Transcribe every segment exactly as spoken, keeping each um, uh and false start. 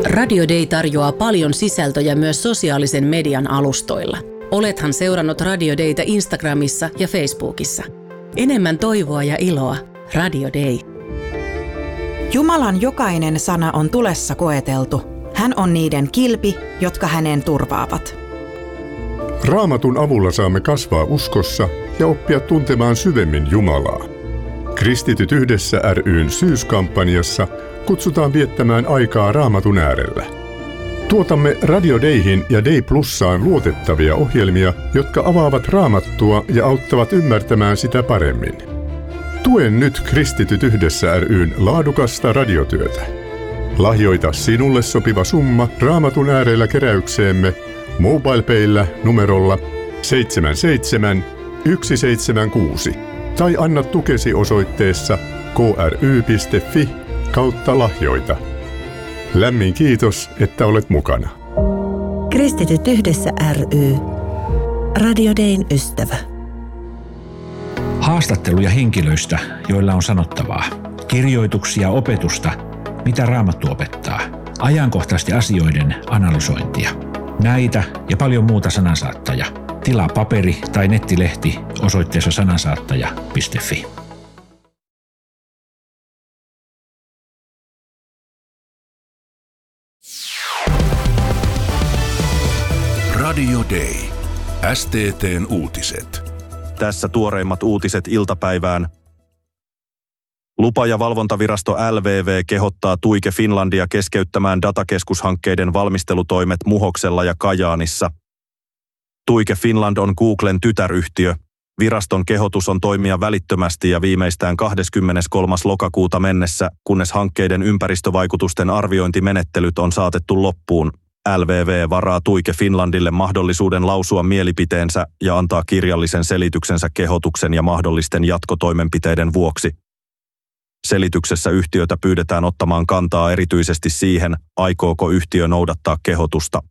Radio Day tarjoaa paljon sisältöjä myös sosiaalisen median alustoilla. Olethan seurannut Radio Daytä Instagramissa ja Facebookissa. Enemmän toivoa ja iloa. Radio Day. Jumalan jokainen sana on tulessa koeteltu. Hän on niiden kilpi, jotka häneen turvaavat. Raamatun avulla saamme kasvaa uskossa ja oppia tuntemaan syvemmin Jumalaa. Kristityt yhdessä ry:n syyskampanjassa kutsutaan viettämään aikaa Raamatun äärellä. Tuotamme Radio Dayhin ja Day Plussaan luotettavia ohjelmia, jotka avaavat Raamattua ja auttavat ymmärtämään sitä paremmin. Tuen nyt Kristityt yhdessä ry:n laadukasta radiotyötä. Lahjoita sinulle sopiva summa Raamatun äärellä keräykseemme MobilePayllä numerolla seitsemän seitsemän yksi seitsemän kuusi tai anna tukesi osoitteessa kry piste fi kautta lahjoita. Lämmin kiitos, että olet mukana. Kristityt yhdessä ry. Radio Dayn ystävä. Haastatteluja henkilöistä, joilla on sanottavaa. Kirjoituksia opetusta, mitä Raamattu opettaa. Ajankohtaisten asioiden analysointia. Näitä ja paljon muuta Sanansaattaja. Tilaa paperi- tai nettilehti osoitteessa sanansaattaja piste fi. Radio Day. S T T:n uutiset. Tässä tuoreimmat uutiset iltapäivään. Lupa- ja valvontavirasto L V V kehottaa Tuike Finlandia keskeyttämään datakeskushankkeiden valmistelutoimet Muhoksella ja Kajaanissa. Tuike Finland on Googlen tytäryhtiö. Viraston kehotus on toimia välittömästi ja viimeistään kahdeskymmeneskolmas lokakuuta mennessä, kunnes hankkeiden ympäristövaikutusten arviointimenettelyt on saatettu loppuun. L V V varaa Tuike Finlandille mahdollisuuden lausua mielipiteensä ja antaa kirjallisen selityksensä kehotuksen ja mahdollisten jatkotoimenpiteiden vuoksi. Selityksessä yhtiötä pyydetään ottamaan kantaa erityisesti siihen, aikooko yhtiö noudattaa kehotusta.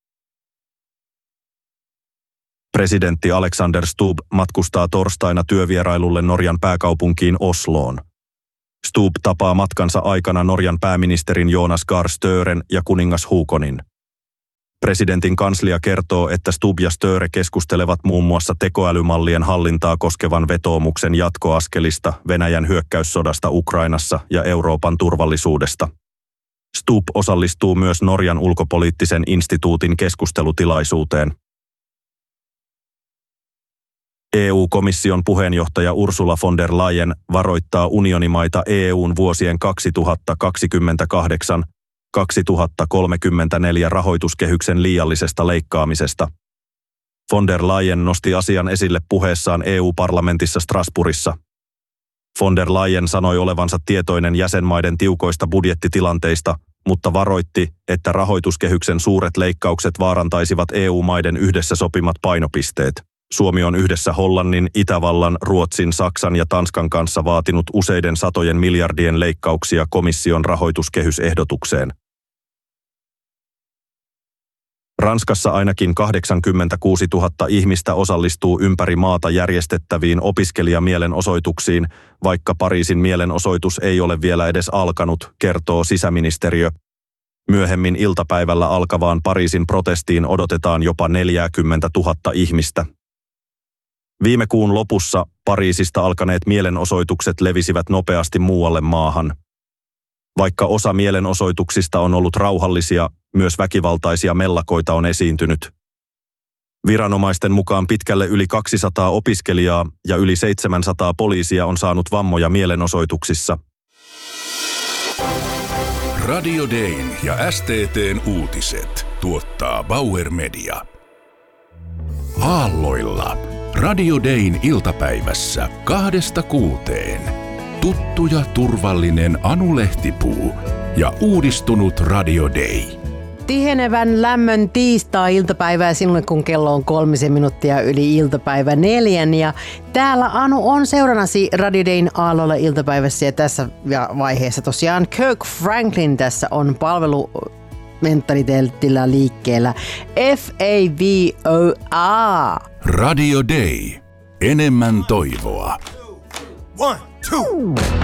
Presidentti Alexander Stubb matkustaa torstaina työvierailulle Norjan pääkaupunkiin Osloon. Stubb tapaa matkansa aikana Norjan pääministerin Jonas Gahr Støren ja kuningas Haakonin. Presidentin kanslia kertoo, että Stubb ja Støre keskustelevat muun muassa tekoälymallien hallintaa koskevan vetoomuksen jatkoaskelista, Venäjän hyökkäyssodasta Ukrainassa ja Euroopan turvallisuudesta. Stubb osallistuu myös Norjan ulkopoliittisen instituutin keskustelutilaisuuteen. E U-komission puheenjohtaja Ursula von der Leyen varoittaa unionimaita E U:n vuosien kaksituhattakaksikymmentäkahdeksan kaksituhattakolmekymmentäneljä rahoituskehyksen liiallisesta leikkaamisesta. Von der Leyen nosti asian esille puheessaan E U-parlamentissa Strasbourgissa. Von der Leyen sanoi olevansa tietoinen jäsenmaiden tiukoista budjettitilanteista, mutta varoitti, että rahoituskehyksen suuret leikkaukset vaarantaisivat E U-maiden yhdessä sopimat painopisteet. Suomi on yhdessä Hollannin, Itävallan, Ruotsin, Saksan ja Tanskan kanssa vaatinut useiden satojen miljardien leikkauksia komission rahoituskehysehdotukseen. Ranskassa ainakin kahdeksankymmentäkuusituhatta ihmistä osallistuu ympäri maata järjestettäviin opiskelijamielenosoituksiin, vaikka Pariisin mielenosoitus ei ole vielä edes alkanut, kertoo sisäministeriö. Myöhemmin iltapäivällä alkavaan Pariisin protestiin odotetaan jopa neljäkymmentätuhatta ihmistä. Viime kuun lopussa Pariisista alkaneet mielenosoitukset levisivät nopeasti muualle maahan. Vaikka osa mielenosoituksista on ollut rauhallisia, myös väkivaltaisia mellakoita on esiintynyt. Viranomaisten mukaan pitkälle yli kaksisataa opiskelijaa ja yli seitsemänsataa poliisia on saanut vammoja mielenosoituksissa. Radio Dayn ja S T T:n uutiset tuottaa Bauer Media. Aalloilla. Radio Dayn iltapäivässä kahdesta kuuteen. Tuttu ja turvallinen Anu Lehtipuu ja uudistunut Radio Day. Tihenevän lämmön tiistai-iltapäivää sinulle, kun kello on kolmisen minuuttia yli iltapäivä neljän. Ja täällä Anu on seurannasi Radio Dayn aallolla iltapäivässä ja tässä vaiheessa tosiaan Kirk Franklin tässä on palvelumentaliteetillä liikkeellä. F A V O A. Radio Day. Enemmän toivoa. One, two.